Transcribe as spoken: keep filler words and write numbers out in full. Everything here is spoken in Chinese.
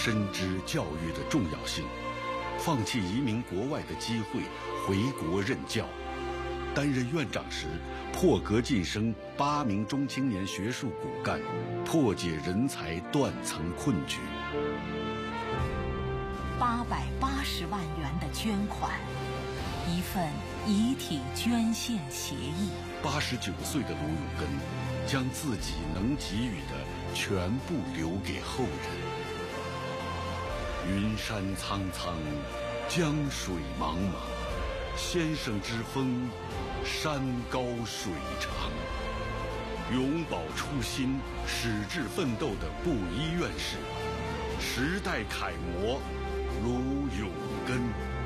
深知教育的重要性，放弃移民国外的机会，回国任教。担任院长时，破格晋升八名中青年学术骨干，破解人才断层困局。 八百八十万元的捐款，一份遗体捐献协议。 八十九岁的卢永根，将自己能给予的全部留给后人。云山苍苍，江水茫茫，先生之风，山高水长。永葆初心，矢志奋斗的布衣院士，时代楷模卢永根。